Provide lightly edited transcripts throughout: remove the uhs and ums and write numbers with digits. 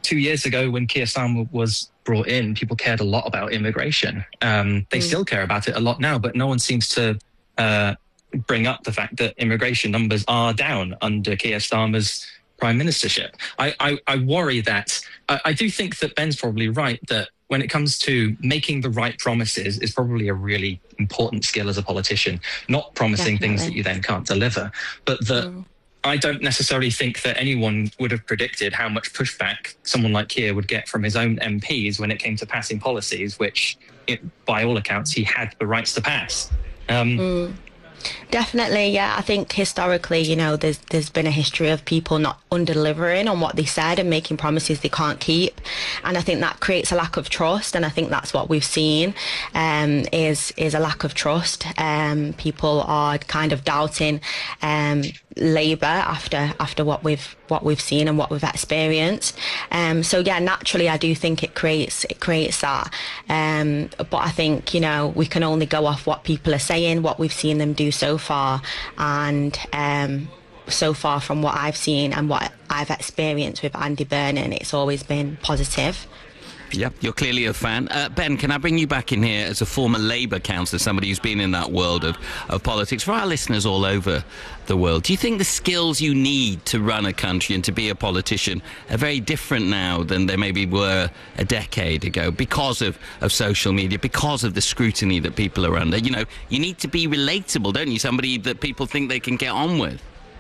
2 years ago when Keir Starmer was brought in, people cared a lot about immigration. They still care about it a lot now, but no one seems to bring up the fact that immigration numbers are down under Keir Starmer's prime ministership. I worry that I do think that Ben's probably right that when it comes to making the right promises is probably a really important skill as a politician, not promising things that you then can't deliver, but that I don't necessarily think that anyone would have predicted how much pushback someone like Keir would get from his own MPs when it came to passing policies, which, by all accounts, he had the rights to pass. Definitely, yeah. I think historically, you know, there's been a history of people not under-delivering on what they said and making promises they can't keep, and I think that creates a lack of trust. And I think that's what we've seen is a lack of trust. People are kind of doubting Labour after what we've seen and what we've experienced. So yeah, naturally, I do think it creates that. But I think, you know, we can only go off what people are saying, what we've seen them do so far, and so far from what I've seen and what I've experienced with Andy Burnham, it's always been positive. Yeah, you're clearly a fan. Ben, can I bring you back in here as a former Labour councillor, somebody who's been in that world of politics? For our listeners all over the world, do you think the skills you need to run a country and to be a politician are very different now than they maybe were a decade ago because of social media, because of the scrutiny that people are under? You know, you need to be relatable, don't you? Somebody that people think they can get on with.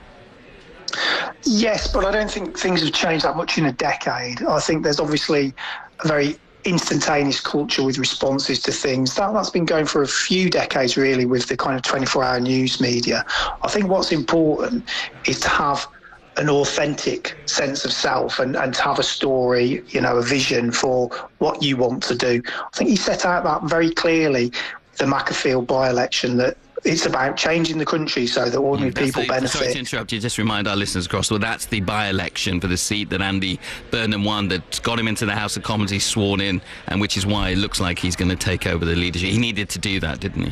Yes, but I don't think things have changed that much in a decade. I think there's obviously a very instantaneous culture with responses to things. That's been going for a few decades, really, with the kind of 24-hour news media. I think what's important is to have an authentic sense of self and to have a story, you know, a vision for what you want to do. I think he set out that very clearly, the Macclesfield by-election, that it's about changing the country so that ordinary people benefit. Sorry to interrupt you, just remind our listeners across. Well, that's the by-election for the seat that Andy Burnham won, that got him into the House of Commons. He's sworn in, and which is why it looks like he's going to take over the leadership. He needed to do that, didn't he?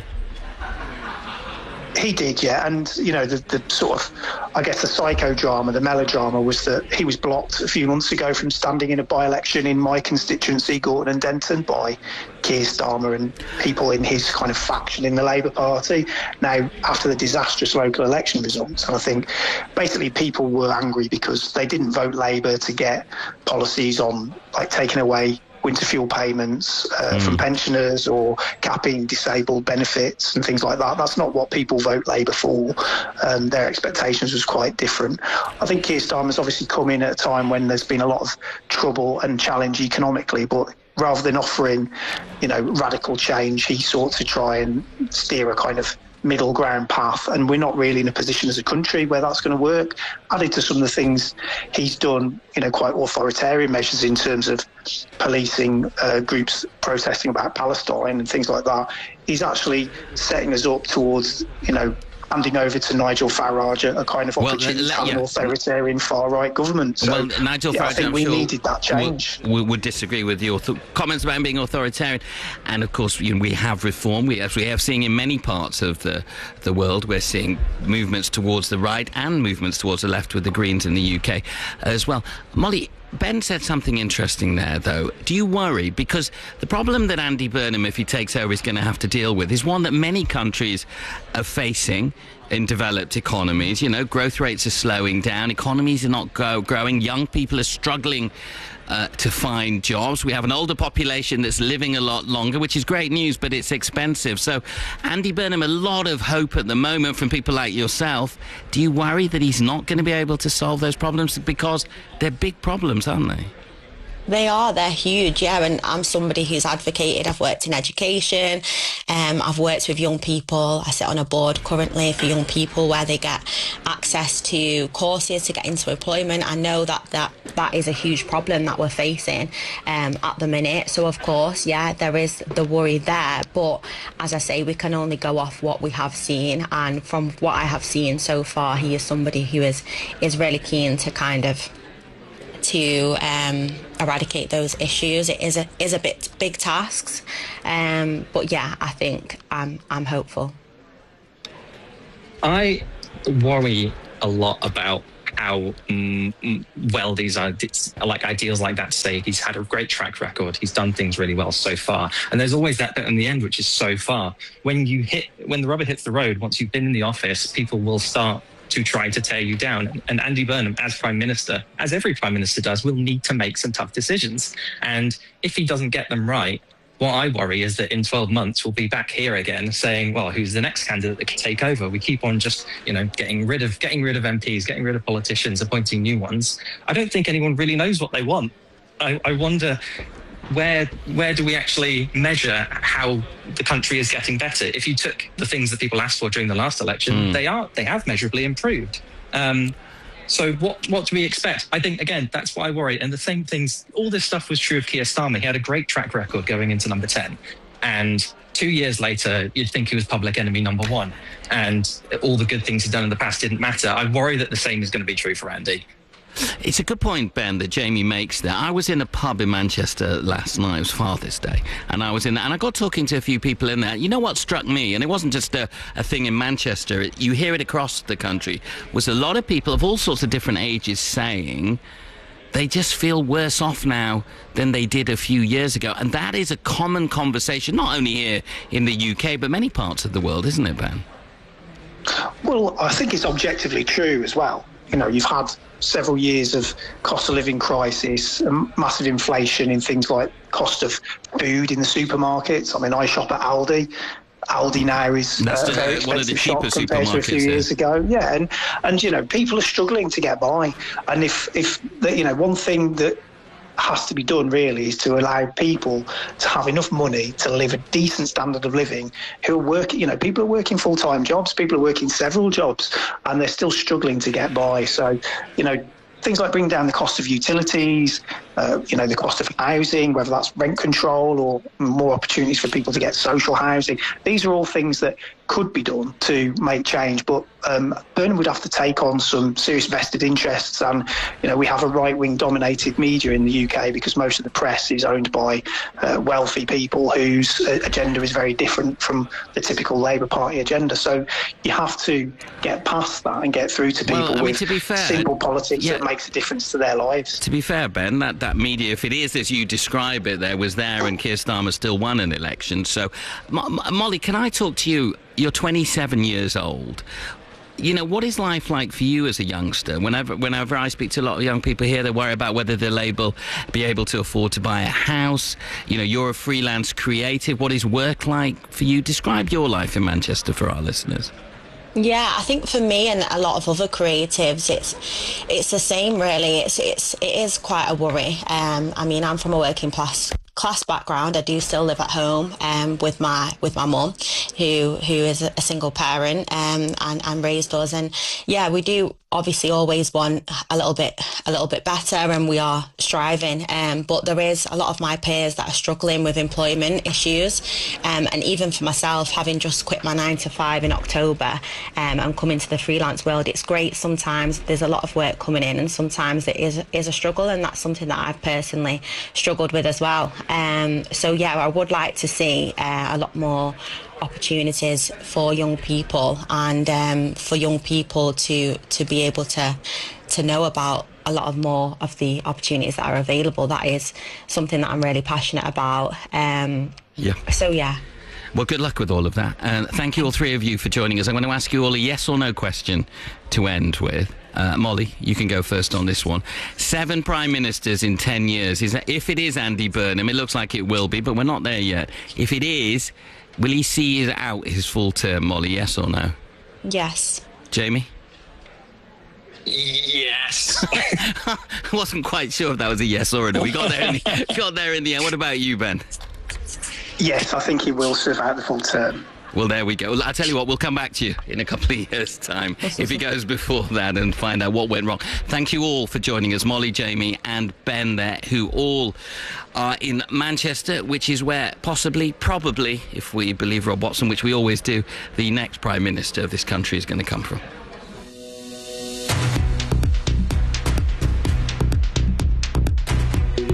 He did, yeah. And, you know, the sort of, I guess, the psychodrama, the melodrama was that he was blocked a few months ago from standing in a by-election in my constituency, Gorton and Denton, by Keir Starmer and people in his kind of faction in the Labour Party. Now, after the disastrous local election results, I think basically people were angry because they didn't vote Labour to get policies on, like, taking away winter fuel payments from pensioners or capping disabled benefits and things like that. That's not what people vote Labour for. Their expectations was quite different. I think Keir Starmer's obviously come in at a time when there's been a lot of trouble and challenge economically, but rather than offering, you know, radical change, he sought to try and steer a kind of middle ground path, and we're not really in a position as a country where that's going to work. Added to some of the things he's done, you know, quite authoritarian measures in terms of policing groups protesting about Palestine and things like that, he's actually setting us up towards, you know, handing over to Nigel Farage a kind of opportunity to have an authoritarian far-right government. So, Nigel Farage, I think we needed that change. Would disagree with your comments about him being authoritarian. And, of course, you know, we have reform. As we have seen in many parts of the world, we're seeing movements towards the right and movements towards the left with the Greens in the UK as well. Molly, Ben said something interesting there, though. Do you worry? Because the problem that Andy Burnham, if he takes over, is going to have to deal with is one that many countries are facing in developed economies. You know, growth rates are slowing down. Economies are not growing. Young people are struggling to find jobs. We have an older population that's living a lot longer, which is great news, but it's expensive. So, Andy Burnham, a lot of hope at the moment from people like yourself. Do you worry that he's not going to be able to solve those problems? Because they're big problems, aren't they? They are, they're huge, yeah, and I'm somebody who's advocated. I've worked in education, I've worked with young people. I sit on a board currently for young people where they get access to courses to get into employment. I know that is a huge problem that we're facing at the minute. So, of course, yeah, there is the worry there. But as I say, we can only go off what we have seen. And from what I have seen so far, he is somebody who is really keen to kind of to eradicate those issues. It is a bit big tasks, but yeah, I think I'm hopeful. I worry a lot about how well these are, like ideals like that to say he's had a great track record, he's done things really well so far. And there's always that bit in the end, which is so far. When the rubber hits the road, once you've been in the office, people will start to try to tear you down. And Andy Burnham, as Prime Minister, as every Prime Minister does, will need to make some tough decisions. And if he doesn't get them right, what I worry is that in 12 months, we'll be back here again saying, well, who's the next candidate that can take over? We keep on just, getting rid of MPs, getting rid of politicians, appointing new ones. I don't think anyone really knows what they want. I wonder where do we actually measure how the country is getting better? If you took the things that people asked for during the last election, they have measurably improved. So what do we expect? I think, again, that's why I worry. And the same things, all this stuff was true of Keir Starmer. He had a great track record going into number 10. And 2 years later, you'd think he was public enemy number 1. And all the good things he'd done in the past didn't matter. I worry that the same is going to be true for Andy. It's a good point, Ben, that Jamie makes there. I was in a pub in Manchester last night. It was Father's Day. And I was in there, and I got talking to a few people in there. You know what struck me? And it wasn't just a thing in Manchester. You hear it across the country. Was a lot of people of all sorts of different ages saying they just feel worse off now than they did a few years ago. And that is a common conversation, not only here in the UK, but many parts of the world, isn't it, Ben? Well, I think it's objectively true as well. You've had several years of cost of living crisis, massive inflation in things like cost of food in the supermarkets. I mean, I shop at Aldi. Aldi now is a very expensive one of the shop cheaper compared to a few years ago. Yeah, and people are struggling to get by. And if one thing that has to be done really is to allow people to have enough money to live a decent standard of living who are working, people are working full-time jobs, people are working several jobs, and they're still struggling to get by. So, things like bringing down the cost of utilities, the cost of housing, whether that's rent control or more opportunities for people to get social housing. These are all things that could be done to make change, but Burnham would have to take on some serious vested interests, and we have a right-wing dominated media in the UK because most of the press is owned by wealthy people whose agenda is very different from the typical Labour Party agenda. So you have to get past that and get through to people with simple politics that makes a difference to their lives. To be fair, Ben, that media, if it is as you describe it, was there and Keir Starmer still won an election. So, Molly, can I talk to you? You're 27 years old. What is life like for you as a youngster? Whenever I speak to a lot of young people here, they worry about whether they'll be able to afford to buy a house. You're a freelance creative. What is work like for you? Describe your life in Manchester for our listeners. Yeah, I think for me and a lot of other creatives, it's the same really. It is quite a worry. I mean, I'm from a working class background. I do still live at home with my mum, who is a single parent and raised us. And yeah, we do obviously always want a little bit better, and we are striving. But there is a lot of my peers that are struggling with employment issues. And even for myself, having just quit my 9-to-5 in October and come into the freelance world, it's great. Sometimes there's a lot of work coming in, and sometimes it is a struggle, and that's something that I've personally struggled with as well. So yeah, I would like to see a lot more opportunities for young people, and for young people to be able to know about a lot of more of the opportunities that are available. That is something that I'm really passionate about. So yeah. Well, good luck with all of that. And thank you all three of you for joining us. I'm going to ask you all a yes or no question to end with. Molly, you can go first on this one. 7 prime ministers in 10 years. If it is Andy Burnham, it looks like it will be, but we're not there yet. If it is, will he see out his full term, Molly, yes or no? Yes. Jamie? Yes. I wasn't quite sure if that was a yes or a no. We got there in the end. What about you, Ben? Yes, I think he will serve out the full term. Well, there we go. Well, I'll tell you what, we'll come back to you in a couple of years' time if he goes before that and find out what went wrong. Thank you all for joining us, Molly, Jamie and Ben there, who all are in Manchester, which is where probably, if we believe Rob Watson, which we always do, the next Prime Minister of this country is going to come from.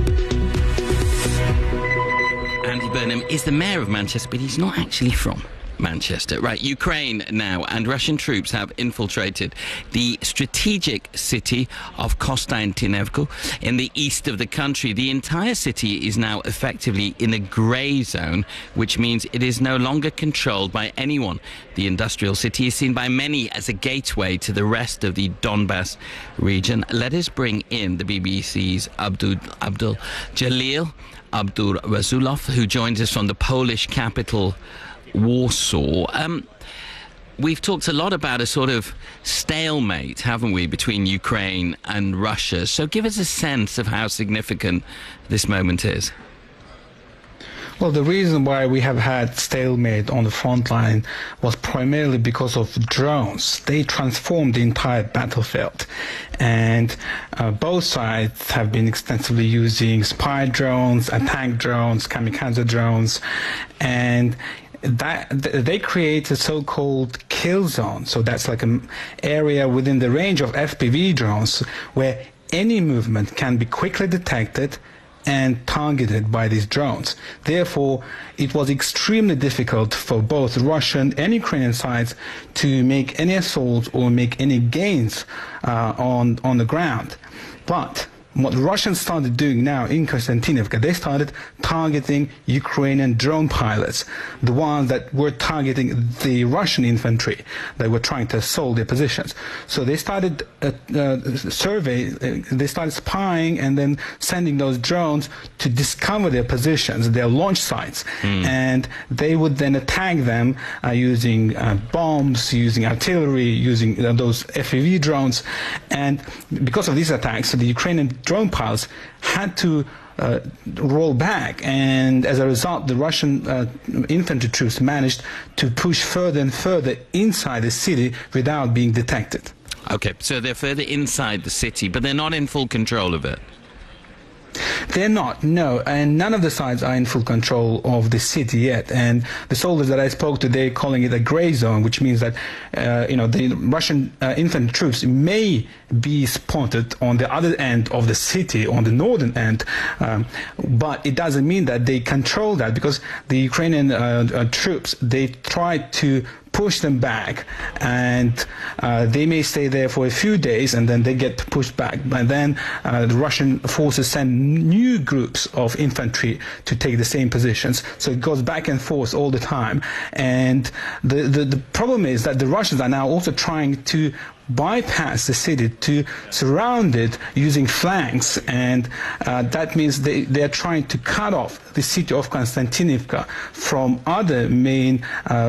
Andy Burnham is the mayor of Manchester, but he's not actually from Manchester. Right, Ukraine now, and Russian troops have infiltrated the strategic city of Konstantinivka in the east of the country. The entire city is now effectively in a grey zone, which means it is no longer controlled by anyone. The industrial city is seen by many as a gateway to the rest of the Donbass region. Let us bring in the BBC's Abdul Jalil Abdul Rasulov, who joins us from the Polish capital Warsaw. We've talked a lot about a sort of stalemate, haven't we, between Ukraine and Russia. So give us a sense of how significant this moment is. Well, the reason why we have had stalemate on the front line was primarily because of drones. They transformed the entire battlefield. And both sides have been extensively using spy drones, attack drones, kamikaze drones, and that they create a so-called kill zone. So that's like an area within the range of FPV drones where any movement can be quickly detected and targeted by these drones. Therefore, it was extremely difficult for both Russian and Ukrainian sides to make any assaults or make any gains on the ground. But what the Russians started doing now in Konstantinivka, they started targeting Ukrainian drone pilots, the ones that were targeting the Russian infantry that were trying to assault their positions. So they started they started spying and then sending those drones to discover their positions, their launch sites, and they would then attack them using bombs, using artillery, using those FPV drones. And because of these attacks, the Ukrainian drone pilots had to roll back, and as a result the Russian infantry troops managed to push further and further inside the city without being detected. Okay, so they're further inside the city, but they're not in full control of it. They're not, no, and none of the sides are in full control of the city yet. And the soldiers that I spoke to, they're calling it a gray zone, which means that the Russian infantry troops may be spotted on the other end of the city, on the northern end, but it doesn't mean that they control that, because the Ukrainian troops, they try to push them back, and they may stay there for a few days and then they get pushed back. But then the Russian forces send new groups of infantry to take the same positions. So it goes back and forth all the time. And the problem is that the Russians are now also trying to bypass the city, to surround it using flanks, and that means they are trying to cut off the city of Konstantinivka from other main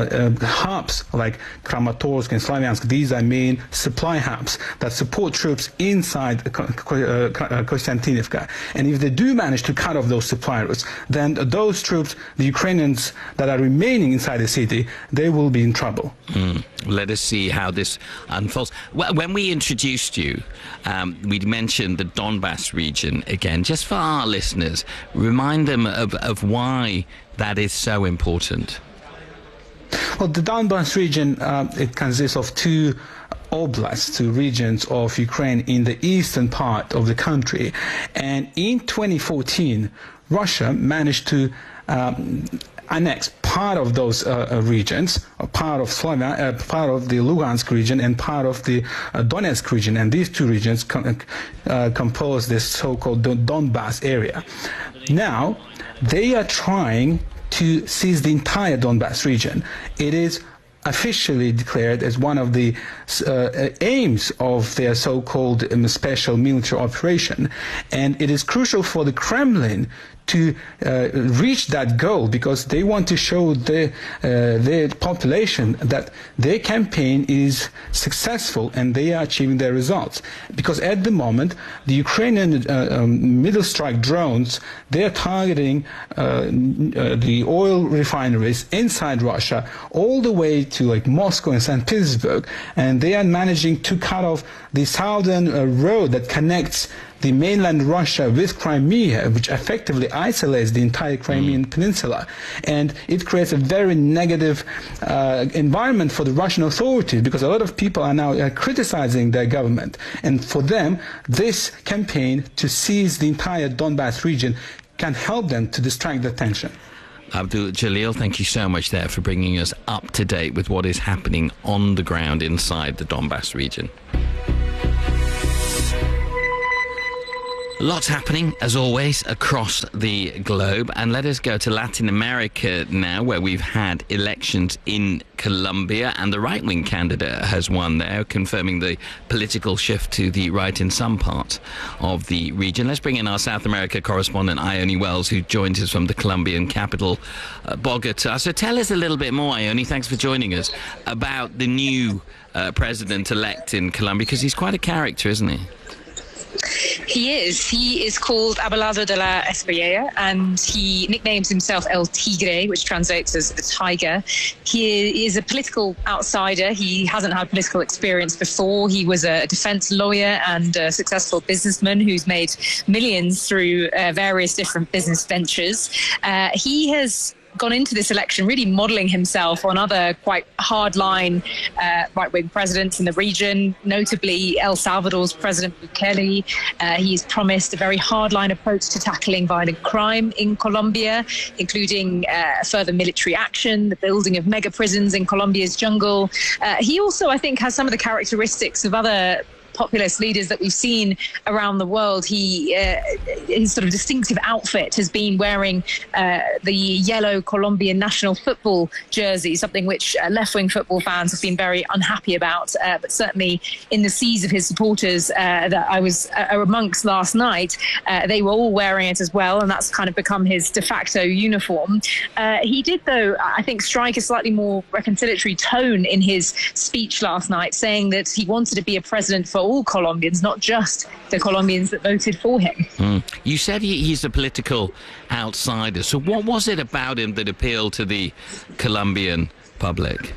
hubs like Kramatorsk and Slavyansk. These are main supply hubs that support troops inside Konstantinivka. And if they do manage to cut off those supply routes, then those troops, the Ukrainians that are remaining inside the city, they will be in trouble. Let us see how this unfolds. Well, when we introduced you, we'd mentioned the Donbass region again. Just for our listeners, remind them of why that is so important. Well, the Donbass region, it consists of two oblasts, two regions of Ukraine in the eastern part of the country. And in 2014, Russia managed to annex part of those regions, part of part of the Lugansk region and part of the Donetsk region, and these two regions compose this so-called Donbass area. Now, they are trying to seize the entire Donbass region. It is officially declared as one of the aims of their so-called special military operation, and it is crucial for the Kremlin to reach that goal, because they want to show their population that their campaign is successful and they are achieving their results. Because at the moment, the Ukrainian middle strike drones, they are targeting the oil refineries inside Russia all the way to like Moscow and St. Petersburg, and they are managing to cut off the southern road that connects the mainland Russia with Crimea, which effectively isolates the entire Crimean peninsula. And it creates a very negative environment for the Russian authorities, because a lot of people are now criticizing their government. And for them, this campaign to seize the entire Donbass region can help them to distract the attention. Abdul Jalil, thank you so much there for bringing us up to date with what is happening on the ground inside the Donbass region. Lots happening, as always, across the globe. And let us go to Latin America now, where we've had elections in Colombia, and the right-wing candidate has won there, confirming the political shift to the right in some parts of the region. Let's bring in our South America correspondent, Ione Wells, who joins us from the Colombian capital, Bogota. So tell us a little bit more, Ione, thanks for joining us, about the new president-elect in Colombia, because he's quite a character, isn't he? He is. He is called Abelardo de la Espriella, and he nicknames himself El Tigre, which translates as the tiger. He is a political outsider. He hasn't had political experience before. He was a defense lawyer and a successful businessman who's made millions through various different business ventures. He has gone into this election really modelling himself on other quite hardline right-wing presidents in the region, notably El Salvador's President Bukele. He's promised a very hardline approach to tackling violent crime in Colombia, including further military action, the building of mega prisons in Colombia's jungle. He also, I think, has some of the characteristics of other populist leaders that we've seen around the world. His sort of distinctive outfit has been wearing the yellow Colombian national football jersey, something which left-wing football fans have been very unhappy about. But certainly in the seas of his supporters that I was amongst last night, they were all wearing it as well, and that's kind of become his de facto uniform. He did, though, I think, strike a slightly more reconciliatory tone in his speech last night, saying that he wanted to be a president for all Colombians, not just the Colombians that voted for him. You said he's a political outsider. So what was it about him that appealed to the Colombian public?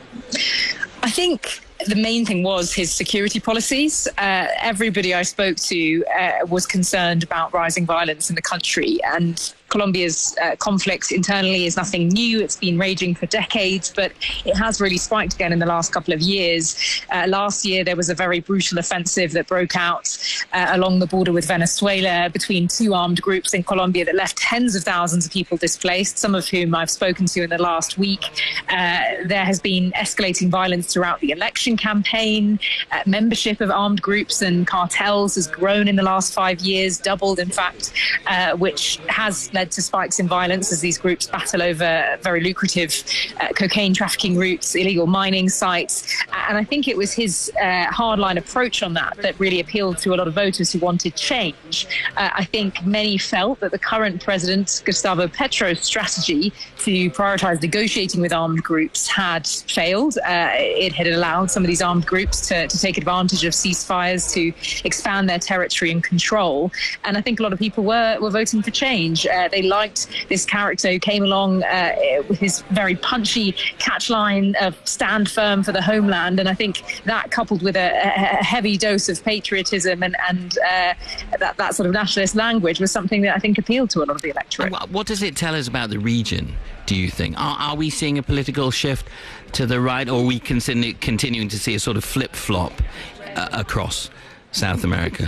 I think the main thing was his security policies. Everybody I spoke to was concerned about rising violence in the country, and Colombia's conflict internally is nothing new. It's been raging for decades, but it has really spiked again in the last couple of years. Last year, there was a very brutal offensive that broke out along the border with Venezuela between two armed groups in Colombia that left tens of thousands of people displaced, some of whom I've spoken to in the last week. There has been escalating violence throughout the election campaign. Membership of armed groups and cartels has grown in the last 5 years, doubled, in fact, which has led to spikes in violence as these groups battle over very lucrative cocaine trafficking routes, illegal mining sites. And I think it was his hardline approach on that really appealed to a lot of voters who wanted change. I think many felt that the current president, Gustavo Petro's strategy to prioritize negotiating with armed groups had failed. It had allowed some of these armed groups to take advantage of ceasefires to expand their territory and control. And I think a lot of people were voting for change. They liked this character who came along with his very punchy catchline of stand firm for the homeland. And I think that, coupled with a heavy dose of patriotism and that sort of nationalist language, was something that I think appealed to a lot of the electorate. What does it tell us about the region, do you think? Are we seeing a political shift to the right, or are we continuing to see a sort of flip-flop across South America?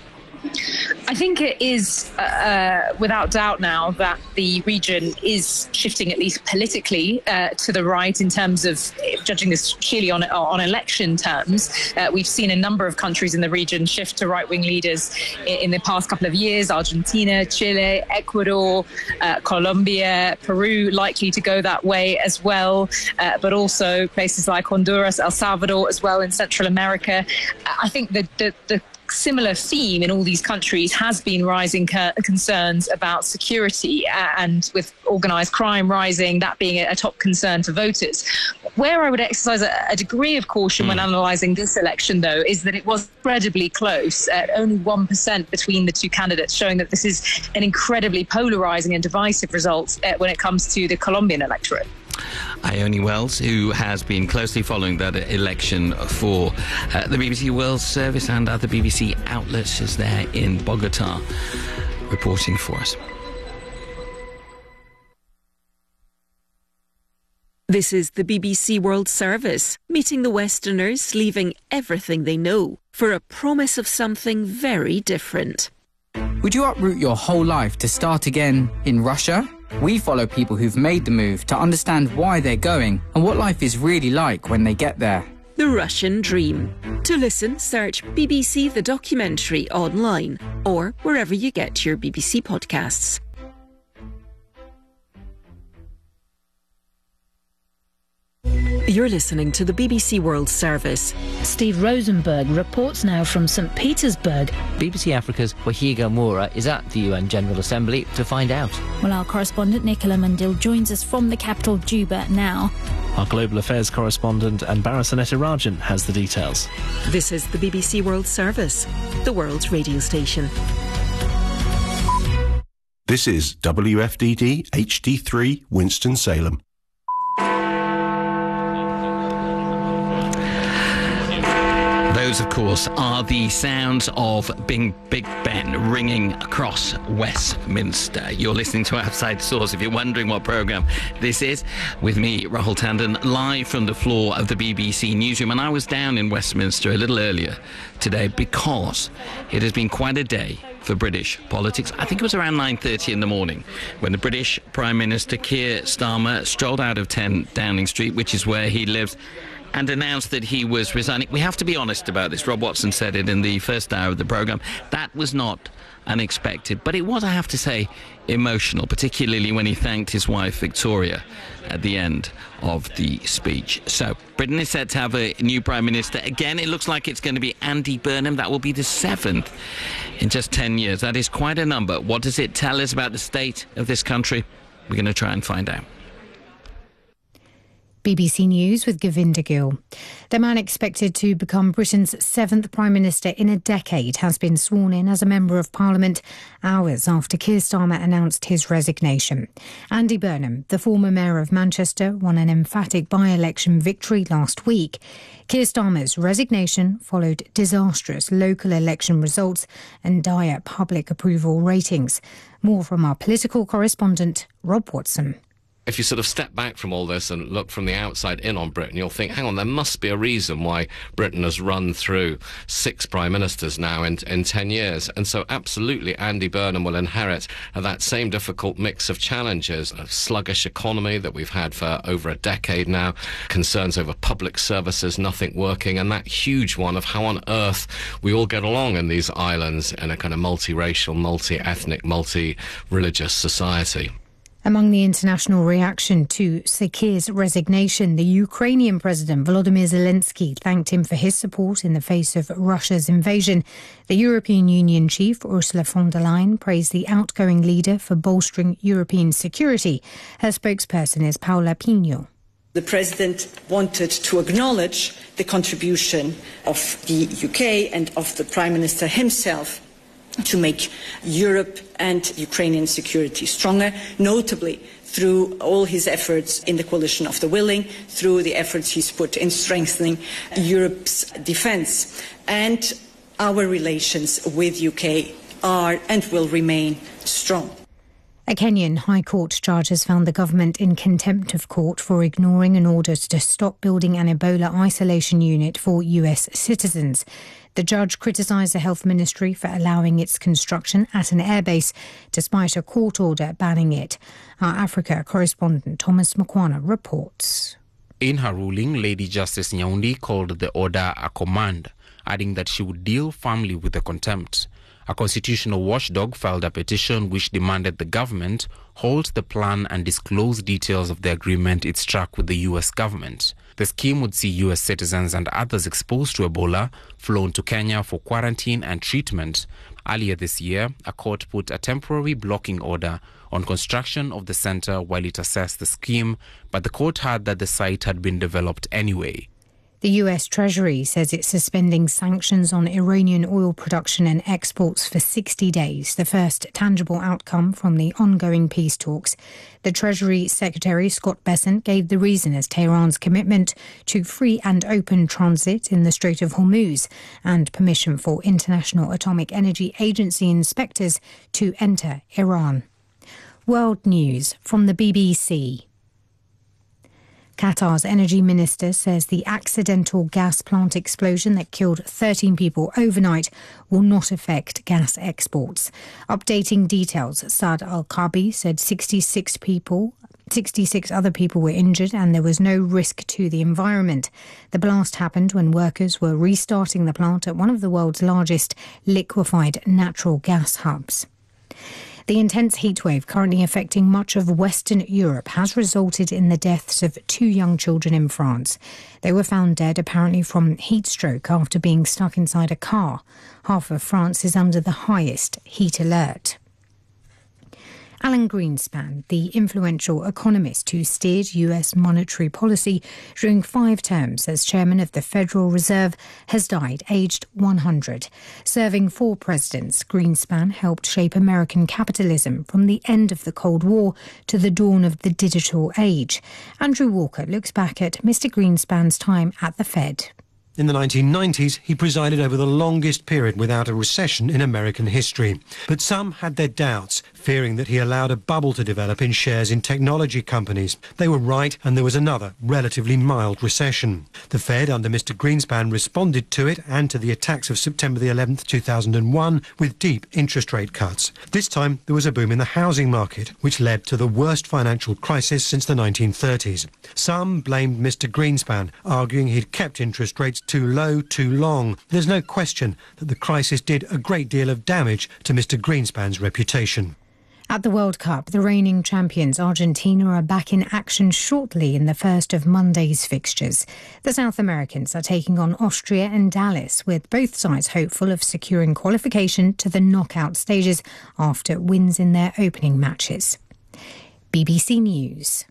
I think it is without doubt now that the region is shifting, at least politically, to the right in terms of judging this sheerly on election terms. We've seen a number of countries in the region shift to right-wing leaders in the past couple of years: Argentina, Chile, Ecuador, Colombia, Peru, likely to go that way as well, but also places like Honduras, El Salvador as well in Central America. I think the similar theme in all these countries has been rising concerns about security, and with organised crime rising, that being a top concern for voters. Where I would exercise a degree of caution when analysing this election, though, is that it was incredibly close, at only 1% between the two candidates, showing that this is an incredibly polarising and divisive result when it comes to the Colombian electorate. Ione Wells, who has been closely following that election for the BBC World Service and other BBC outlets, is there in Bogota reporting for us. This is the BBC World Service, meeting the Westerners, leaving everything they know for a promise of something very different. Would you uproot your whole life to start again in Russia? We follow people who've made the move to understand why they're going and what life is really like when they get there. The Russian Dream. To listen, search BBC The Documentary online or wherever you get your BBC podcasts. You're listening to the BBC World Service. Steve Rosenberg reports now from St. Petersburg. BBC Africa's Wahiga Moura is at the UN General Assembly to find out. Well, our correspondent Nicola Mundil joins us from the capital, Juba, now. Our Global Affairs correspondent Anbara Sanetirajan has the details. This is the BBC World Service, the world's radio station. This is WFDD HD3 Winston-Salem. Those, of course, are the sounds of Big Ben ringing across Westminster. You're listening to Outside Source. If you're wondering what programme this is, with me, Rahul Tandon, live from the floor of the BBC newsroom. And I was down in Westminster a little earlier today because it has been quite a day for British politics. I think it was around 9:30 in the morning when the British Prime Minister Keir Starmer strolled out of 10 Downing Street, which is where he lives, and announced that he was resigning. We have to be honest about this. Rob Watson said it in the first hour of the programme. That was not unexpected, but it was, I have to say, emotional, particularly when he thanked his wife Victoria at the end of the speech. So Britain is set to have a new Prime Minister. Again, it looks like it's going to be Andy Burnham. That will be the 7th in just 10 years. That is quite a number. What does it tell us about the state of this country? We're going to try and find out. BBC News with Govinda Gill. The man expected to become Britain's 7th Prime Minister in a decade has been sworn in as a Member of Parliament hours after Keir Starmer announced his resignation. Andy Burnham, the former Mayor of Manchester, won an emphatic by-election victory last week. Keir Starmer's resignation followed disastrous local election results and dire public approval ratings. More from our political correspondent, Rob Watson. If you sort of step back from all this and look from the outside in on Britain, you'll think, hang on, there must be a reason why Britain has run through 6 prime ministers now in 10 years. And so absolutely Andy Burnham will inherit that same difficult mix of challenges, a sluggish economy that we've had for over a decade now, concerns over public services, nothing working, and that huge one of how on earth we all get along in these islands in a kind of multiracial, multi-ethnic, multi-religious society. Among the international reaction to Keir's resignation, the Ukrainian President Volodymyr Zelensky thanked him for his support in the face of Russia's invasion. The European Union chief, Ursula von der Leyen, praised the outgoing leader for bolstering European security. Her spokesperson is Paola Pino. The President wanted to acknowledge the contribution of the UK and of the Prime Minister himself to make Europe and Ukrainian security stronger, notably through all his efforts in the coalition of the willing, through the efforts he's put in strengthening Europe's defence. And our relations with UK are and will remain strong. A Kenyan High Court judge has found the government in contempt of court for ignoring an order to stop building an Ebola isolation unit for US citizens. The judge criticised the Health Ministry for allowing its construction at an airbase, despite a court order banning it. Our Africa correspondent Thomas Mkwana reports. In her ruling, Lady Justice Nyaundi called the order a command, adding that she would deal firmly with the contempt. A constitutional watchdog filed a petition which demanded the government halt the plan and disclose details of the agreement it struck with the US government. The scheme would see US citizens and others exposed to Ebola flown to Kenya for quarantine and treatment. Earlier this year, a court put a temporary blocking order on construction of the center while it assessed the scheme, but the court heard that the site had been developed anyway. The US Treasury says it's suspending sanctions on Iranian oil production and exports for 60 days, the first tangible outcome from the ongoing peace talks. The Treasury Secretary, Scott Bessent, gave the reason as Tehran's commitment to free and open transit in the Strait of Hormuz and permission for International Atomic Energy Agency inspectors to enter Iran. World News from the BBC. Qatar's energy minister says the accidental gas plant explosion that killed 13 people overnight will not affect gas exports. Updating details, Saad Al-Kabi said 66 other people were injured and there was no risk to the environment. The blast happened when workers were restarting the plant at one of the world's largest liquefied natural gas hubs. The intense heatwave currently affecting much of Western Europe has resulted in the deaths of 2 young children in France. They were found dead apparently from heat stroke after being stuck inside a car. Half of France is under the highest heat alert. Alan Greenspan, the influential economist who steered US monetary policy during 5 terms as chairman of the Federal Reserve, has died aged 100. Serving 4 presidents, Greenspan helped shape American capitalism from the end of the Cold War to the dawn of the digital age. Andrew Walker looks back at Mr. Greenspan's time at the Fed. In the 1990s, he presided over the longest period without a recession in American history. But some had their doubts, fearing that he allowed a bubble to develop in shares in technology companies. They were right, and there was another relatively mild recession. The Fed, under Mr. Greenspan, responded to it and to the attacks of September the 11th, 2001, with deep interest rate cuts. This time, there was a boom in the housing market, which led to the worst financial crisis since the 1930s. Some blamed Mr. Greenspan, arguing he'd kept interest rates too low too long. There's no question that the crisis did a great deal of damage to Mr. Greenspan's reputation. At the World Cup, the reigning champions Argentina are back in action shortly in the first of Monday's fixtures. The South Americans are taking on Austria and Dallas, with both sides hopeful of securing qualification to the knockout stages after wins in their opening matches. BBC News.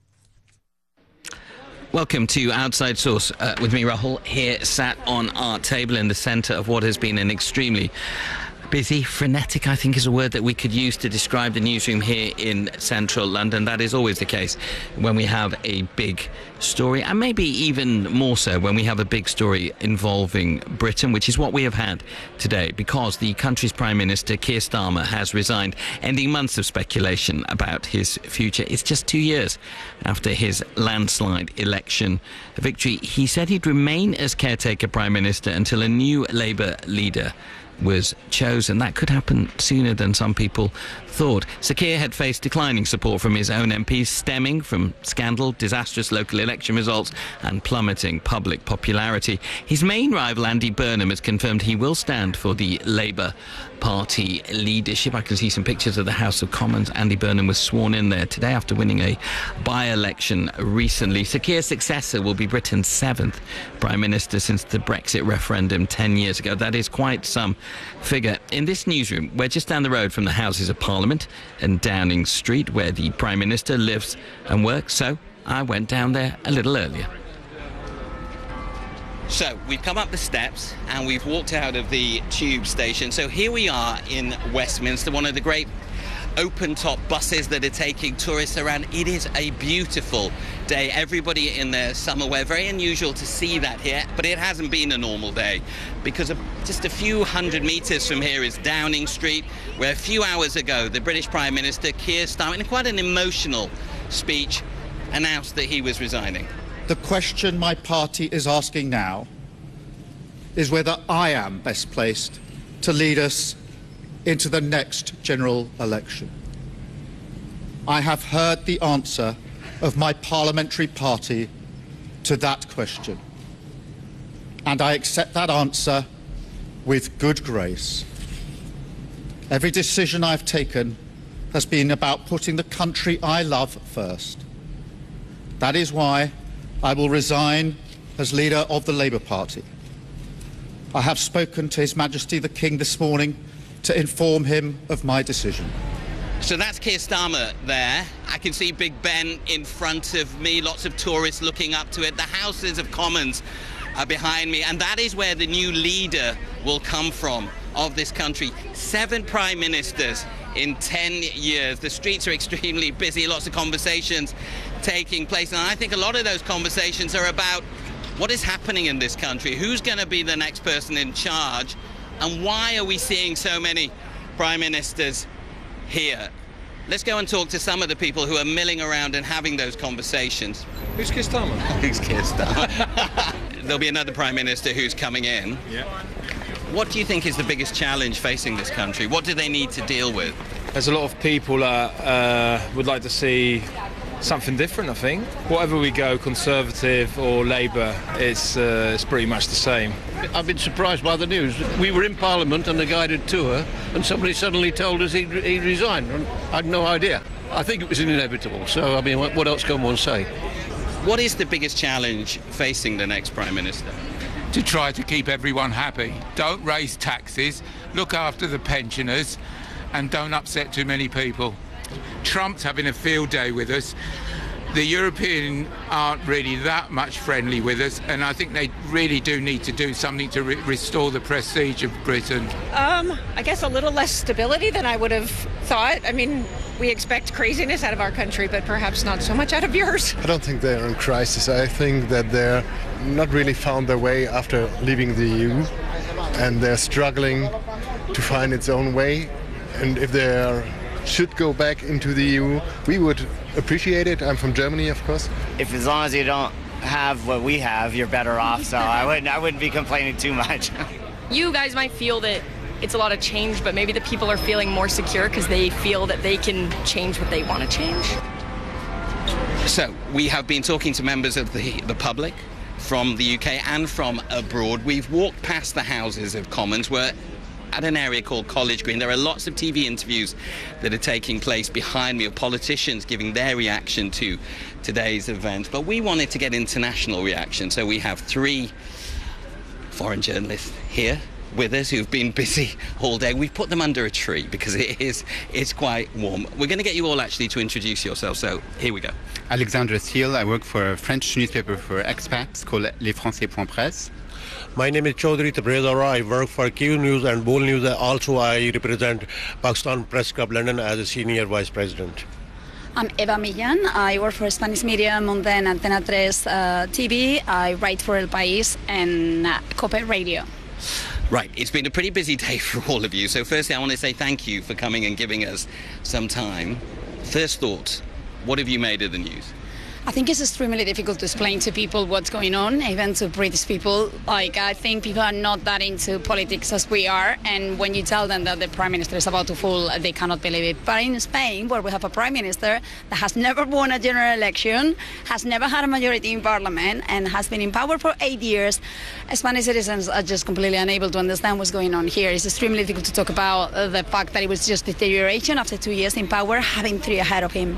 Welcome to Outside Source with me, Rahul, here sat on our table in the centre of what has been an extremely busy, frenetic, I think is a word that we could use to describe the newsroom here in central London. That is always the case when we have a big story, and maybe even more so when we have a big story involving Britain, which is what we have had today, because the country's Prime Minister, Keir Starmer, has resigned, ending months of speculation about his future. It's just 2 years after his landslide election victory. He said he'd remain as caretaker Prime Minister until a new Labour leader was chosen. That could happen sooner than some people thought. Sir Keir had faced declining support from his own MPs, stemming from scandal, disastrous local election results and plummeting public popularity. His main rival, Andy Burnham, has confirmed he will stand for the Labour Party leadership. I can see some pictures of the House of Commons. Andy Burnham was sworn in there today after winning a by-election recently. Sir Keir's successor will be Britain's 7th Prime Minister since the Brexit referendum 10 years ago. That is quite some figure. In this newsroom, we're just down the road from the Houses of Parliament and Downing Street, where the Prime Minister lives and works, so I went down there a little earlier. So we've come up the steps and we've walked out of the tube station. So here we are in Westminster, one of the great open-top buses that are taking tourists around. It is a beautiful day. Everybody in their summer wear. Very unusual to see that here, but it hasn't been a normal day, because just a few hundred metres from here is Downing Street, where a few hours ago the British Prime Minister, Keir Starmer, in quite an emotional speech, announced that he was resigning. The question my party is asking now is whether I am best placed to lead us into the next general election. I have heard the answer of my parliamentary party to that question, and I accept that answer with good grace. Every decision I've taken has been about putting the country I love first. That is why I will resign as leader of the Labour Party. I have spoken to His Majesty the King this morning to inform him of my decision. So that's Keir Starmer there. I can see Big Ben in front of me, lots of tourists looking up to it. The Houses of Commons are behind me, and that is where the new leader will come from of this country. 7 prime ministers in 10 years. The streets are extremely busy, lots of conversations taking place, and I think a lot of those conversations are about what is happening in this country, who's going to be the next person in charge, and why are we seeing so many prime ministers here? Let's go and talk to some of the people who are milling around and having those conversations. Who's Keir Starmer? Who's Keir Starmer? There'll be another Prime Minister who's coming in. Yeah. What do you think is the biggest challenge facing this country? What do they need to deal with? There's a lot of people that would like to see something different, I think. Whatever we go, Conservative or Labour, it's pretty much the same. I've been surprised by the news. We were in Parliament on a guided tour and somebody suddenly told us he'd resigned. I had no idea. I think it was inevitable, so I mean, what else can one say? What is the biggest challenge facing the next Prime Minister? To try to keep everyone happy. Don't raise taxes, look after the pensioners, and don't upset too many people. Trump's having a field day with us. The Europeans aren't really that much friendly with us, and I think they really do need to do something to restore the prestige of Britain. I guess a little less stability than I would have thought. I mean, we expect craziness out of our country, but perhaps not so much out of yours. I don't think they're in crisis. I think that they're not really found their way after leaving the EU, and they're struggling to find its own way. And if they should go back into the EU, we would appreciate it. I'm from Germany, of course. If as long as you don't have what we have, you're better off. So I wouldn't be complaining too much. You guys might feel that it's a lot of change, but maybe the people are feeling more secure because they feel that they can change what they want to change. So we have been talking to members of the public from the UK and from abroad. We've walked past the Houses of Commons. We're at an area called College Green. There are lots of TV interviews that are taking place behind me of politicians giving their reaction to today's event. But we wanted to get international reaction, so we have 3 foreign journalists here with us who've been busy all day. We've put them under a tree because it's quite warm. We're going to get you all actually to introduce yourselves, so here we go. Alexandre Thiel, I work for a French newspaper for expats called Les Français.presse. My name is Chaudhry Tabrezara. I work for Q News and Bol News. Also, I represent Pakistan Press Club London as a senior vice president. I'm Eva Millan. I work for Spanish media, Monden Antena 3 TV. I write for El País and COPE Radio. Right, it's been a pretty busy day for all of you. So firstly, I want to say thank you for coming and giving us some time. First thoughts, what have you made of the news? I think it's extremely difficult to explain to people what's going on, even to British people. Like, I think people are not that into politics as we are, and when you tell them that the Prime Minister is about to fall, they cannot believe it. But in Spain, where we have a Prime Minister that has never won a general election, has never had a majority in Parliament, and has been in power for 8 years, Spanish citizens are just completely unable to understand what's going on here. It's extremely difficult to talk about the fact that it was just deterioration after 2 years in power, having 3 ahead of him.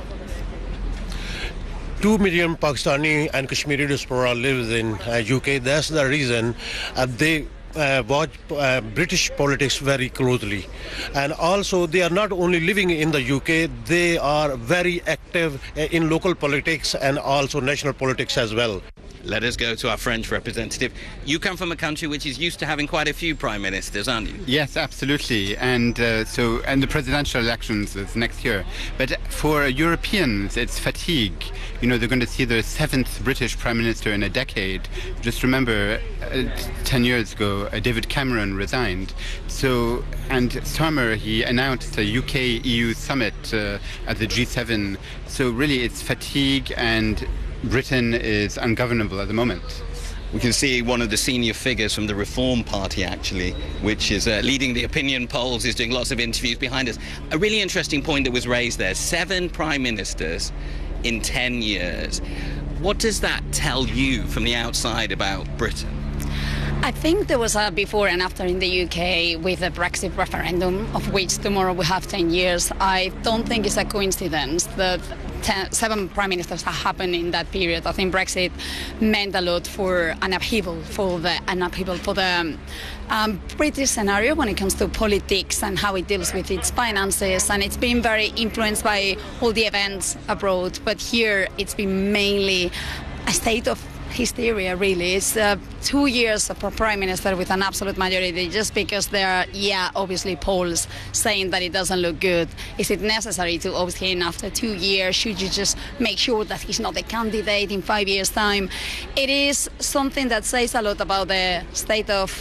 2 million Pakistani and Kashmiri diaspora lives in UK. That's the reason they watch British politics very closely. And also they are not only living in the UK, they are very active in local politics and also national politics as well. Let us go to our French representative. You come from a country which is used to having quite a few prime ministers, aren't you? Yes, absolutely. And the presidential elections is next year. But for Europeans, it's fatigue. You know, they're going to see the 7th British prime minister in a decade. Just remember, 10 years ago, David Cameron resigned. So, and Starmer, he announced a UK-EU summit at the G7. So really, it's fatigue, and Britain is ungovernable at the moment. We can see one of the senior figures from the Reform Party, actually, which is leading the opinion polls, is doing lots of interviews behind us. A really interesting point that was raised there, 7 prime ministers in 10 years. What does that tell you from the outside about Britain? I think there was a before and after in the UK with the Brexit referendum, of which tomorrow we have 10 years. I don't think it's a coincidence that 7 prime ministers have happened in that period. I think Brexit meant a lot for an upheaval for the British scenario when it comes to politics and how it deals with its finances, and it's been very influenced by all the events abroad. But here it's been mainly a state of hysteria, really. It's 2 years of a prime minister with an absolute majority, just because there are, obviously polls saying that it doesn't look good. Is it necessary to oust him after 2 years? Should you just make sure that he's not the candidate in 5 years' time? It is something that says a lot about the state of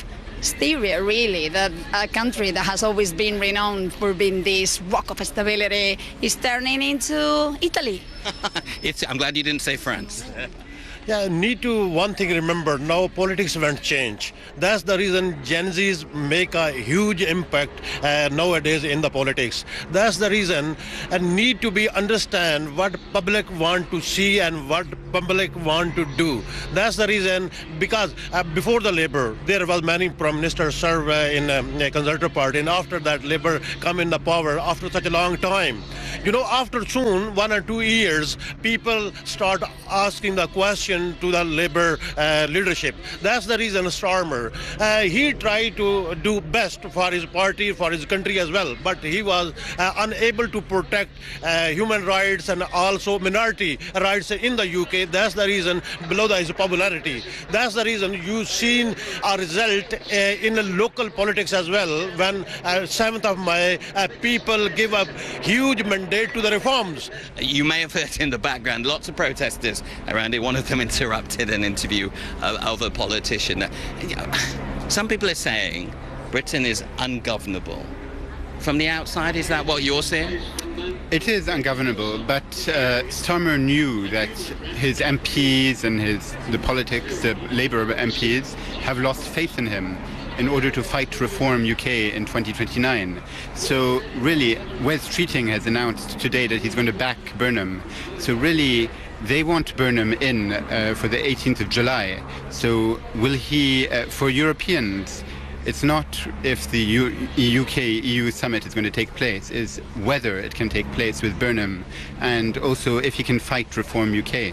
hysteria, really, that a country that has always been renowned for being this rock of stability is turning into Italy. I'm glad you didn't say France. Yeah, need to one thing remember, now politics won't change. That's the reason Gen Zs make a huge impact nowadays in the politics. That's the reason and need to be understand what public want to see and what public want to do. That's the reason because before the Labour, there was many prime ministers serve in a Conservative Party, and after that Labour come in the power after such a long time. You know, after soon 1 or 2 years, people start asking the question to the Labour leadership. That's the reason Starmer, he tried to do best for his party, for his country as well, but he was unable to protect human rights and also minority rights in the UK. That's the reason below his popularity. That's the reason you've seen a result in the local politics as well when 7th of May people give a huge mandate to the reforms. You may have heard in the background lots of protesters around it. One of them interrupted an interview of a politician. Some people are saying Britain is ungovernable. From the outside, is that what you're saying? It is ungovernable, but Starmer knew that his MPs and the politics, the Labour MPs, have lost faith in him in order to fight to reform UK in 2029. So really, Wes Streeting has announced today that he's going to back Burnham. So really, they want Burnham in for the 18th of July. So will he, for Europeans, it's not if the UK-EU summit is going to take place, is whether it can take place with Burnham, and also if he can fight reform UK.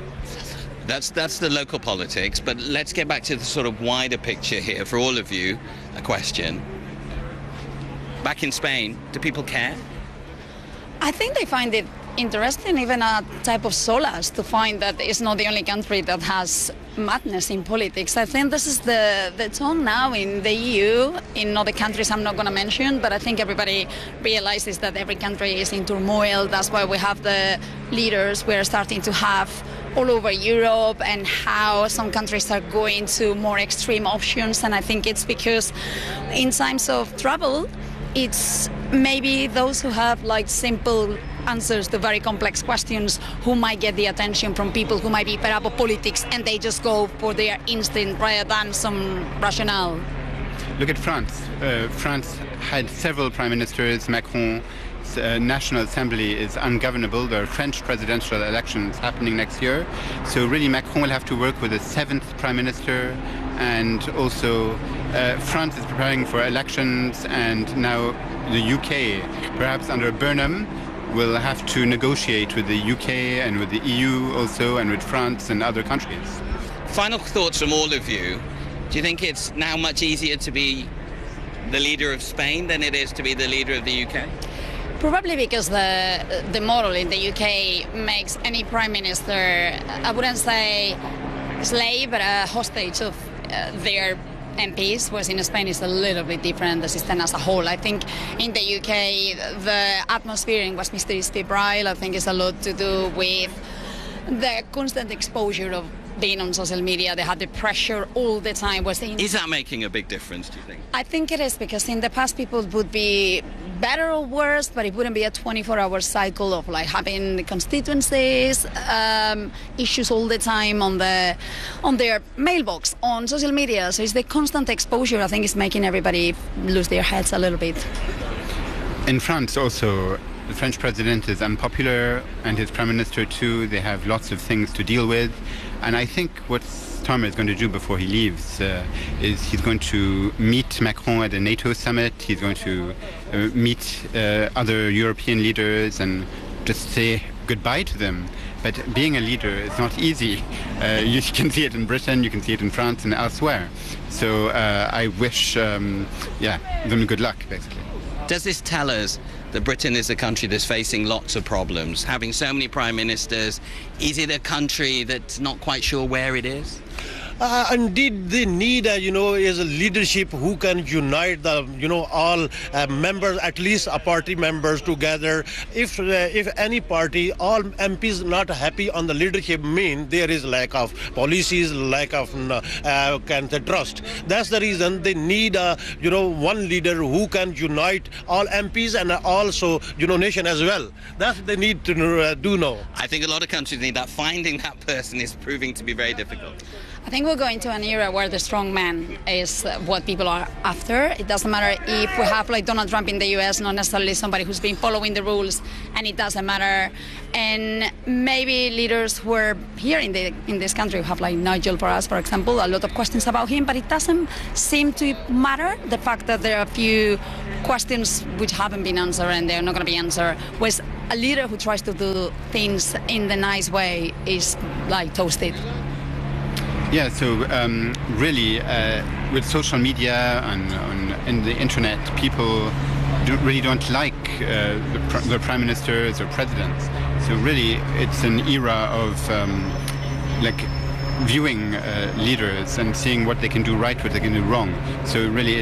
That's the local politics, but let's get back to the sort of wider picture here for all of you. A question. Back in Spain, do people care? I think they find it interesting, even a type of solace to find that it's not the only country that has madness in politics. I think this is the tone now in the EU, in other countries I'm not going to mention, but I think everybody realizes that every country is in turmoil. That's why we have the leaders we're starting to have all over Europe, and how some countries are going to more extreme options. And I think it's because in times of trouble, it's maybe those who have like simple answers to very complex questions who might get the attention from people who might be fed up of politics, and they just go for their instinct rather than some rationale. Look at France. France had several prime ministers. Macron. National Assembly is ungovernable. There are French presidential elections happening next year. So really Macron will have to work with a 7th prime minister, and also France is preparing for elections, and now the UK, perhaps under Burnham, will have to negotiate with the UK and with the EU also, and with France and other countries. Final thoughts from all of you. Do you think it's now much easier to be the leader of Spain than it is to be the leader of the UK? Probably because the model in the UK makes any prime minister, I wouldn't say slave, but a hostage of their MPs, whereas in Spain it's a little bit different, the system as a whole. I think in the UK the atmosphere in Westminster is febrile. I think it's a lot to do with the constant exposure of being on social media. They had the pressure all the time. Is that making a big difference, do you think? I think it is, because in the past people would be better or worse, but it wouldn't be a 24-hour cycle of like having constituencies, issues all the time on their mailbox, on social media. So it's the constant exposure, I think, is making everybody lose their heads a little bit. In France also, the French president is unpopular, and his prime minister too. They have lots of things to deal with. And I think what Starmer is going to do before he leaves is he's going to meet Macron at a NATO summit. He's going to meet other European leaders and just say goodbye to them. But being a leader is not easy. You can see it in Britain, you can see it in France and elsewhere. So I wish them good luck, basically. Does this tell us that Britain is a country that's facing lots of problems, having so many prime ministers? Is it a country that's not quite sure where it is? Indeed, they need, is a leadership who can unite the, all members, at least party members together. If any party, all MPs not happy on the leadership, mean there is lack of policies, lack of trust. That's the reason they need, one leader who can unite all MPs and also, nation as well. That's what they need to do now. I think a lot of countries need that. Finding that person is proving to be very difficult. I think we're going to an era where the strong man is what people are after. It doesn't matter if we have like Donald Trump in the US, not necessarily somebody who's been following the rules, and it doesn't matter. And maybe leaders who are here in this country who have like Nigel Farage, for example, a lot of questions about him, but it doesn't seem to matter. The fact that there are a few questions which haven't been answered and they're not going to be answered, was a leader who tries to do things in the nice way is like toasted. Yeah, so really, with social media and the internet, people really don't like the prime ministers or presidents. So really, it's an era of viewing leaders and seeing what they can do right, what they can do wrong. So really,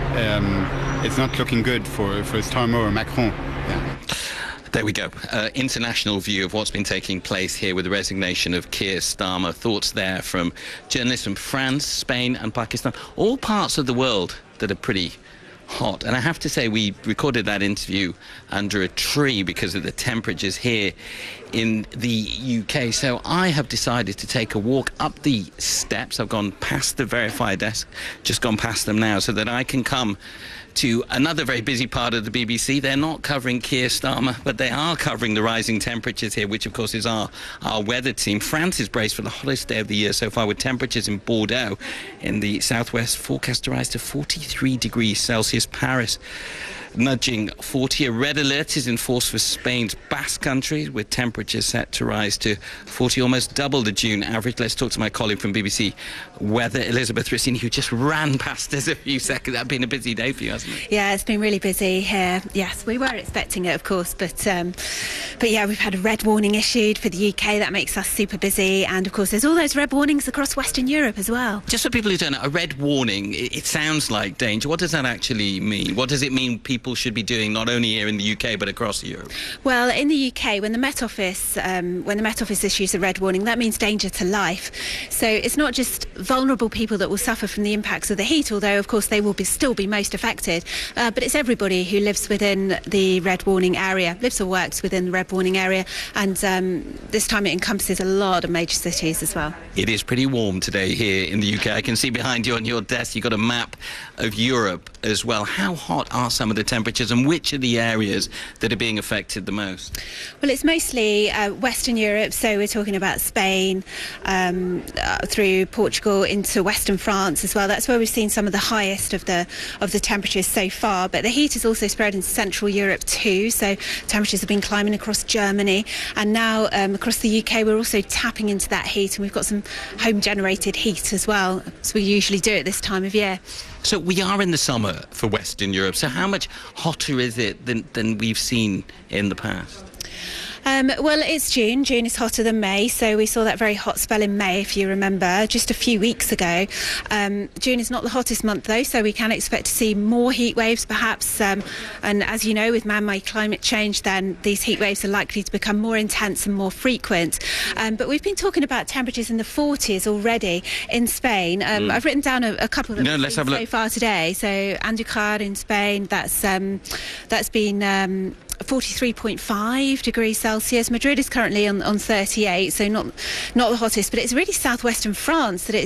it's not looking good for Starmer or Macron. Yeah. There we go. International view of what's been taking place here with the resignation of Keir Starmer. Thoughts there from journalists from France, Spain and Pakistan. All parts of the world that are pretty hot. And I have to say, we recorded that interview under a tree because of the temperatures here in the UK. So I have decided to take a walk up the steps. I've gone past the verifier desk, just gone past them now, so that I can come to another very busy part of the BBC. They're not covering Keir Starmer, but they are covering the rising temperatures here, which of course is our weather team. France is braced for the hottest day of the year so far, with temperatures in Bordeaux in the southwest forecast to rise to 43 degrees Celsius. Paris nudging 40. A red alert is in force for Spain's Basque Country, with temperatures set to rise to 40, almost double the June average. Let's talk to my colleague from BBC Weather, Elizabeth Rossini, who just ran past us a few seconds. That's been a busy day for you, hasn't it? Yeah, it's been really busy here. Yes, we were expecting it, of course, but yeah, we've had a red warning issued for the UK. That makes us super busy, and of course there's all those red warnings across Western Europe as well. Just for people who don't know, a red warning, it sounds like danger. What does that actually mean? What does it mean people should be doing, not only here in the UK but across Europe? Well, in the UK, when the Met Office issues a red warning, that means danger to life. So it's not just vulnerable people that will suffer from the impacts of the heat, although of course they will still be most affected, but it's everybody who lives within the red warning area, lives or works within the red warning area, and this time it encompasses a lot of major cities as well. It is pretty warm today here in the UK. I can see behind you on your desk you've got a map of Europe as well. How hot are some of the temperatures, and which are the areas that are being affected the most? Well, it's mostly Western Europe, so we're talking about Spain through Portugal into Western France as well. That's where we've seen some of the highest of the temperatures so far, but the heat is also spread into Central Europe too, so temperatures have been climbing across Germany, and now across the UK we're also tapping into that heat, and we've got some home generated heat as well, as we usually do at this time of year. So we are in the summer for Western Europe, so how much hotter is it than we've seen in the past? Well, it's June. June is hotter than May, so we saw that very hot spell in May, if you remember, just a few weeks ago. June is not the hottest month, though, so we can expect to see more heat waves, perhaps. And as you know, with man-made climate change, then these heat waves are likely to become more intense and more frequent. But we've been talking about temperatures in the 40s already in Spain. I've written down a couple of them so far today. So Andújar in Spain, that's been 43.5 degrees Celsius. Madrid is currently on 38, so not the hottest, but it's really southwestern France that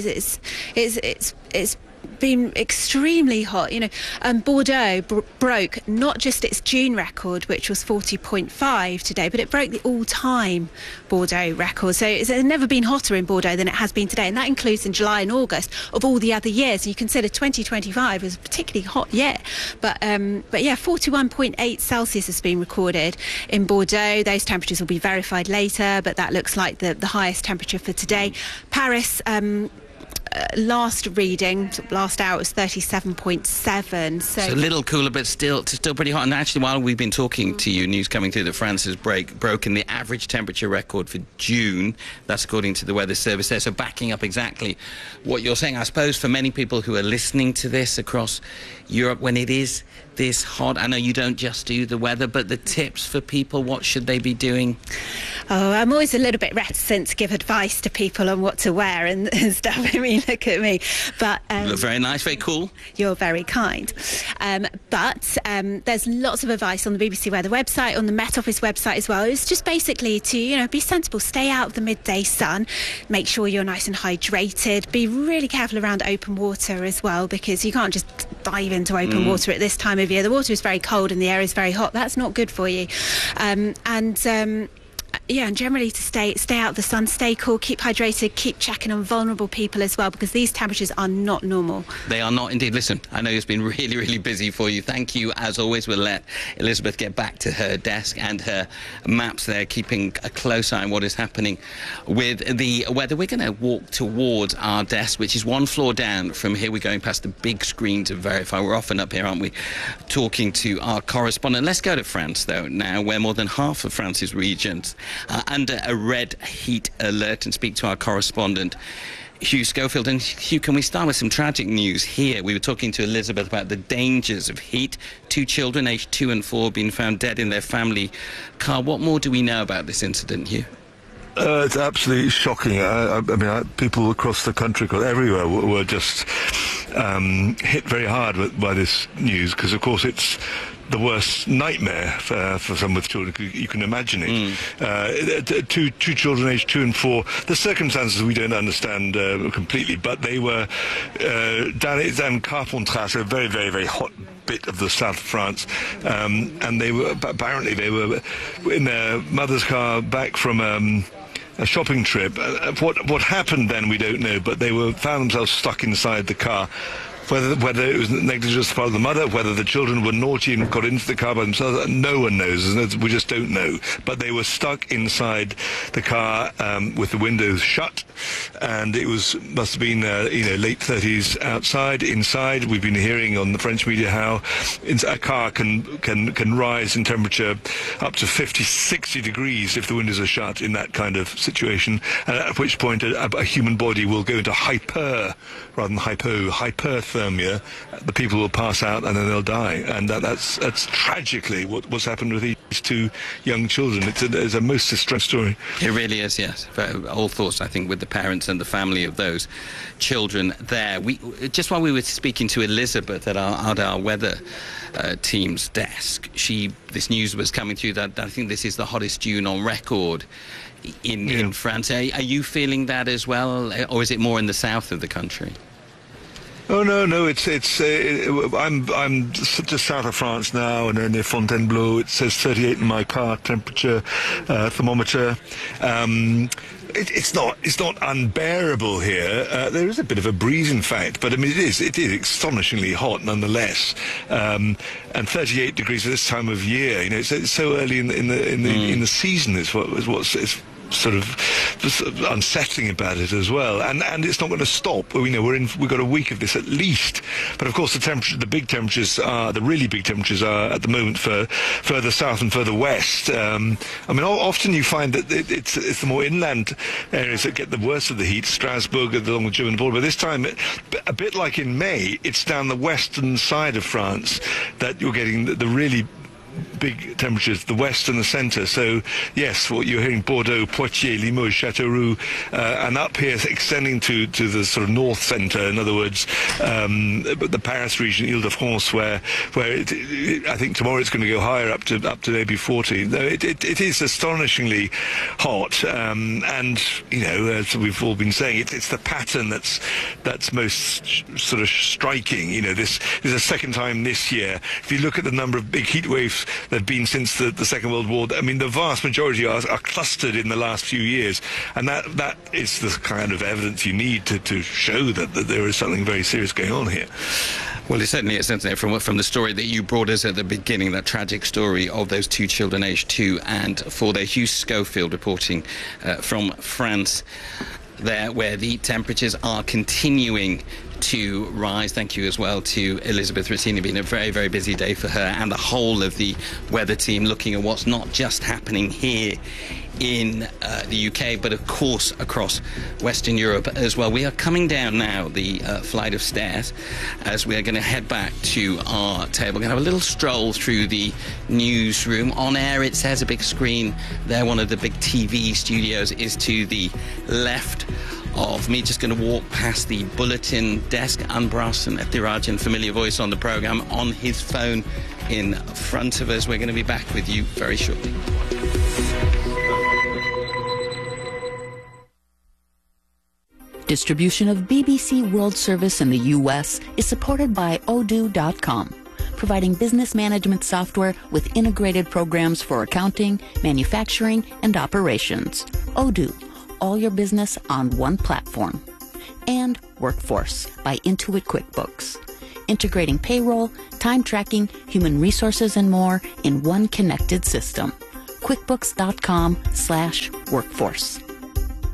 it's been extremely hot. Bordeaux broke not just its June record, which was 40.5 today, but it broke the all-time Bordeaux record. So it's never been hotter in Bordeaux than it has been today, and that includes in July and August of all the other years. You consider 2025 was a particularly hot year, but yeah, 41.8 Celsius has been recorded in Bordeaux. Those temperatures will be verified later, but that looks like the highest temperature for today. Paris last reading, last hour, was 37.7. So a little cooler, but still pretty hot. And actually, while we've been talking to you, news coming through that France has broken the average temperature record for June. That's according to the Weather Service there. So backing up exactly what you're saying, I suppose for many people who are listening to this across Europe, when it is this hot, I know you don't just do the weather, but the tips for people, what should they be doing? Oh, I'm always a little bit reticent to give advice to people on what to wear and stuff. I mean, look at me. But you look very nice, very cool. You're very kind. But there's lots of advice on the BBC Weather website, on the Met Office website as well. It's just basically to, be sensible, stay out of the midday sun, make sure you're nice and hydrated, be really careful around open water as well, because you can't just dive into open water at this time of year. The water is very cold and the air is very hot. That's not good for you. And generally to stay out of the sun, stay cool, keep hydrated, keep checking on vulnerable people as well, because these temperatures are not normal. They are not indeed. Listen, I know it's been really, really busy for you. Thank you, as always. We'll let Elizabeth get back to her desk and her maps there, keeping a close eye on what is happening with the weather. We're going to walk towards our desk, which is one floor down from here. We're going past the big screen to verify. We're often up here, aren't we, talking to our correspondent. Let's go to France, though, now, where more than half of France's regions under a red heat alert, and speak to our correspondent Hugh Schofield. And Hugh, can we start with some tragic news here? We were talking to Elizabeth about the dangers of heat. 2 children aged 2 and 4 being found dead in their family car. What more do we know about this incident, Hugh? It's absolutely shocking. I mean, people across the country, everywhere, were just hit very hard by this news, because, of course, it's the worst nightmare for someone with children. You can imagine it. Two children aged 2 and 4. The circumstances we don't understand completely, but they were down at Carpentras, a very, very, very hot bit of the south of France, and they were in their mother's car back from a shopping trip. What happened then we don't know, but they found themselves stuck inside the car. Whether it was negligence on the part of the mother, whether the children were naughty and got into the car by themselves, no one knows. We just don't know. But they were stuck inside the car with the windows shut, and it must have been late 30s outside. Inside, we've been hearing on the French media how a car can rise in temperature up to 50, 60 degrees if the windows are shut in that kind of situation, and at which point a human body will go into hyperthermia. The people will pass out and then they'll die, and that's tragically what's happened with these 2 young children. It's a most distressing story. It really is, yes. All thoughts, I think, with the parents and the family of those children there. Just while we were speaking to Elizabeth at our weather team's desk, this news was coming through that I think this is the hottest June on record in France. Are you feeling that as well, or is it more in the south of the country? Oh no! I'm just south of France now, and near Fontainebleau. It says 38 in my car temperature thermometer. It's not unbearable here. There is a bit of a breeze, in fact, but I mean it is astonishingly hot nonetheless. And 38 degrees at this time of year. It's so early in the season. Is what's sort of unsettling about it as well, and it's not going to stop. We've got a week of this at least, but of course the really big temperatures are at the moment for further south and further west. Often you find that it's the more inland areas that get the worst of the heat, Strasbourg along the German border, but this time, a bit like in May, it's down the western side of France that you're getting the really big temperatures, the west and the centre. So yes, what you're hearing, Bordeaux, Poitiers, Limoges, Châteauroux, and up here extending to the sort of north centre, in other words, the Paris region, Ile-de-France, where I think tomorrow it's going to go higher up to maybe 40. It is astonishingly hot, and as we've all been saying, it's the pattern that's most sort of striking. This is the second time this year. If you look at the number of big heat waves there have been since the Second World War, I mean, the vast majority are clustered in the last few years, and that is the kind of evidence you need to show that there is something very serious going on here. Well, it certainly is, isn't it, from the story that you brought us at the beginning, that tragic story of those 2 children aged 2 and 4 there. Hugh Schofield reporting from France there where the temperatures are continuing to rise. Thank you as well to Elizabeth Rossini. Been a very, very busy day for her and the whole of the weather team, looking at what's not just happening here in the UK, but of course across Western Europe as well. We are coming down now the flight of stairs as we are going to head back to our table. We're going to have a little stroll through the newsroom. On air, it says, a big screen there. One of the big TV studios is to the left of me. Just going to walk past the bulletin desk. Anbrasan Ethirajan, familiar voice on the programme, on his phone in front of us. We're going to be back with you very shortly. Distribution of BBC World Service in the U.S. is supported by Odoo.com, providing business management software with integrated programs for accounting, manufacturing, and operations. Odoo, all your business on one platform. And Workforce by Intuit QuickBooks, integrating payroll, time tracking, human resources, and more in one connected system. QuickBooks.com/workforce.